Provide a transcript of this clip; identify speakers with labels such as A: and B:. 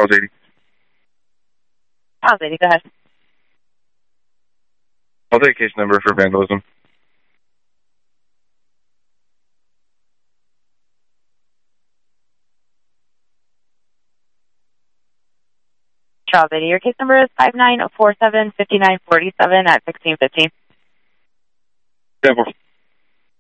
A: Charles 80.
B: Charles 80, go ahead.
A: I'll take case number for vandalism.
B: Charles 80, your case number is 5947-5947 at 1615.
A: 10-4.